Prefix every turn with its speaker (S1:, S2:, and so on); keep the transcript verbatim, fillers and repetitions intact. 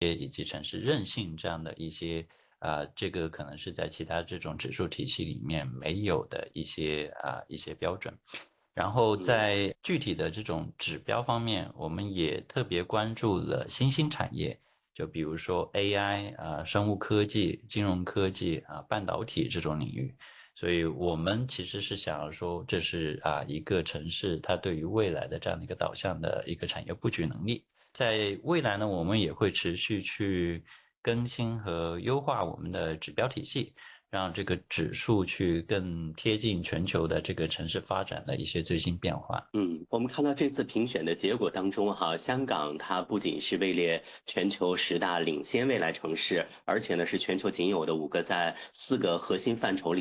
S1: 以及城市韧性这样的一些啊、呃，这个可能是在其他这种指数体系里面没有的一些啊、呃、一些标准。然后在具体的这种指标方面，我们也特别关注了新兴产业，就比如说 A I 啊、生物科技、金融科技啊、半导体这种领域。所以我们其实是想要说，这是啊一个城市它对于未来的这样的一个导向的一个产业布局能力。在未来呢，我们也会持续去更新和优化我们的指标体系，让这个指数去更贴近全球的这个城市发展的一些最新变化。
S2: 嗯，我们看到这次评选的结果当中，哈，香港它不仅是位列全球十大领先未来城市，而且呢是全球仅有的五个在四个核心范畴里。